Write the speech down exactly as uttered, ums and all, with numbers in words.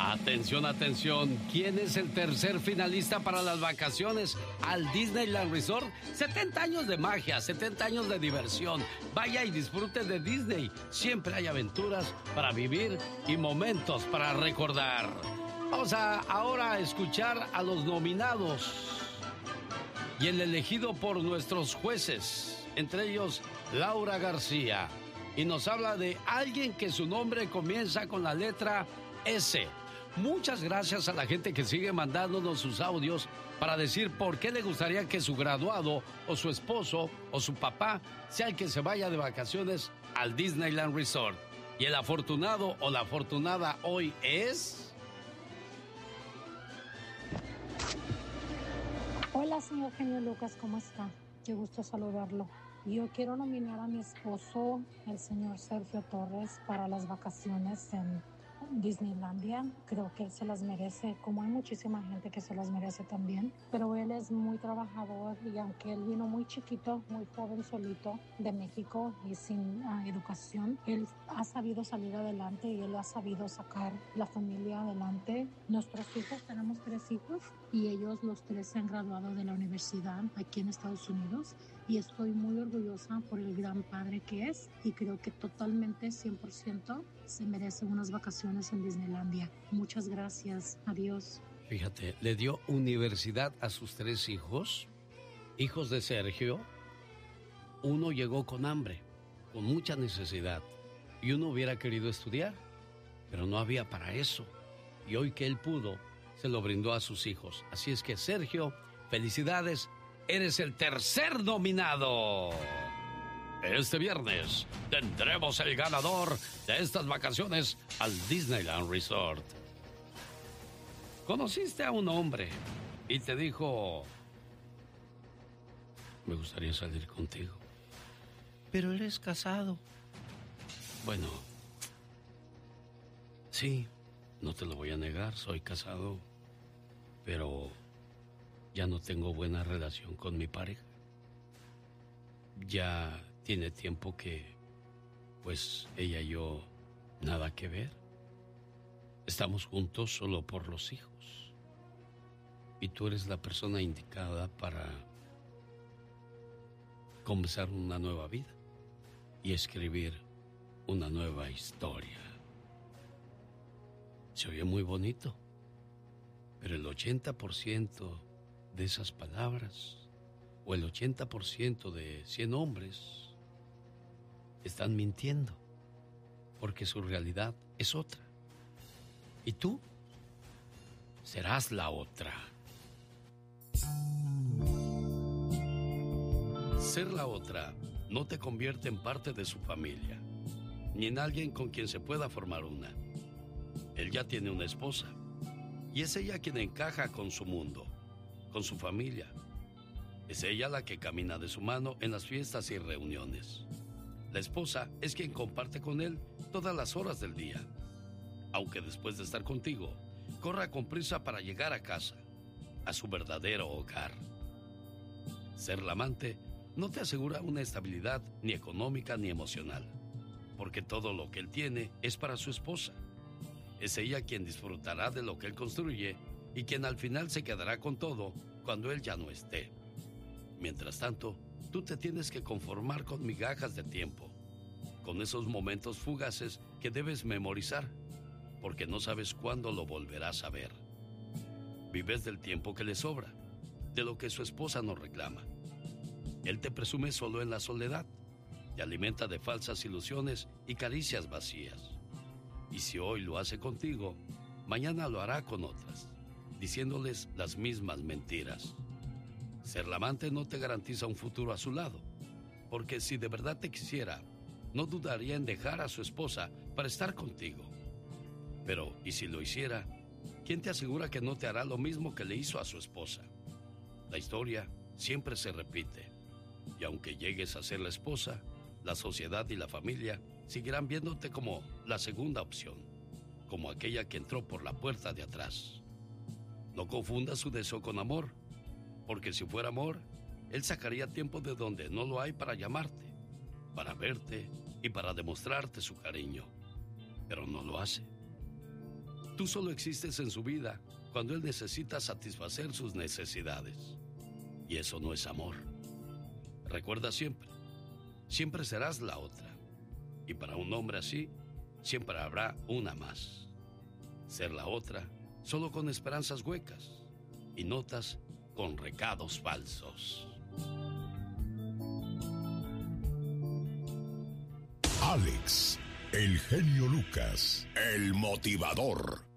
Atención, atención. ¿Quién es el tercer finalista para las vacaciones al Disneyland Resort? setenta años de magia, setenta años de diversión. Vaya y disfrute de Disney. Siempre hay aventuras para vivir y momentos para recordar. Vamos a ahora a escuchar a los nominados y el elegido por nuestros jueces, entre ellos Laura García. Y nos habla de alguien que su nombre comienza con la letra S. Muchas gracias a la gente que sigue mandándonos sus audios para decir por qué le gustaría que su graduado o su esposo o su papá sea el que se vaya de vacaciones al Disneyland Resort. Y el afortunado o la afortunada hoy es... Hola, señor genio Lucas, ¿cómo está? Qué gusto saludarlo. Yo quiero nominar a mi esposo, el señor Sergio Torres, para las vacaciones en Disneylandia. Creo que él se las merece, como hay muchísima gente que se las merece también, pero él es muy trabajador y aunque él vino muy chiquito, muy joven solito de México y sin uh, educación, él ha sabido salir adelante y él ha sabido sacar la familia adelante. Nuestros hijos, tenemos tres hijos y ellos los tres se han graduado de la universidad aquí en Estados Unidos y estoy muy orgullosa por el gran padre que es y creo que totalmente cien por ciento se merece unas vacaciones en Disneylandia. Muchas gracias. Adiós. Fíjate, le dio universidad a sus tres hijos, hijos de Sergio. Uno llegó con hambre, con mucha necesidad, y uno hubiera querido estudiar, pero no había para eso. Y hoy que él pudo, se lo brindó a sus hijos. Así es que, Sergio, felicidades, eres el tercer nominado. Este viernes tendremos el ganador de estas vacaciones al Disneyland Resort. Conociste a un hombre y te dijo: me gustaría salir contigo, pero eres casado. Bueno, sí, no te lo voy a negar, soy casado, pero ya no tengo buena relación con mi pareja. Ya tiene tiempo que, pues, ella y yo nada que ver. Estamos juntos solo por los hijos. Y tú eres la persona indicada para comenzar una nueva vida y escribir una nueva historia. Se oye muy bonito, pero el ochenta por ciento de esas palabras, o el ochenta por ciento de cien hombres, están mintiendo, porque su realidad es otra. Y tú serás la otra. Ser la otra no te convierte en parte de su familia, ni en alguien con quien se pueda formar una. Él ya tiene una esposa, y es ella quien encaja con su mundo, con su familia. Es ella la que camina de su mano en las fiestas y reuniones. La esposa es quien comparte con él todas las horas del día, aunque después de estar contigo, corra con prisa para llegar a casa, a su verdadero hogar. Ser la amante no te asegura una estabilidad ni económica ni emocional, porque todo lo que él tiene es para su esposa. Es ella quien disfrutará de lo que él construye y quien al final se quedará con todo cuando él ya no esté. Mientras tanto, tú te tienes que conformar con migajas de tiempo, con esos momentos fugaces que debes memorizar, porque no sabes cuándo lo volverás a ver. Vives del tiempo que le sobra, de lo que su esposa no reclama. Él te presume solo en la soledad, te alimenta de falsas ilusiones y caricias vacías. Y si hoy lo hace contigo, mañana lo hará con otras, diciéndoles las mismas mentiras. Ser la amante no te garantiza un futuro a su lado, porque si de verdad te quisiera, no dudaría en dejar a su esposa para estar contigo. Pero, ¿y si lo hiciera? ¿Quién te asegura que no te hará lo mismo que le hizo a su esposa? La historia siempre se repite, y aunque llegues a ser la esposa, la sociedad y la familia seguirán viéndote como la segunda opción, como aquella que entró por la puerta de atrás. No confundas su deseo con amor, porque si fuera amor, él sacaría tiempo de donde no lo hay para llamarte, para verte y para demostrarte su cariño, pero no lo hace. Tú solo existes en su vida cuando él necesita satisfacer sus necesidades. Y eso no es amor. Recuerda siempre, siempre serás la otra. Y para un hombre así, siempre habrá una más. Ser la otra solo con esperanzas huecas y notas con recados falsos. Alex, el genio Lucas, el motivador.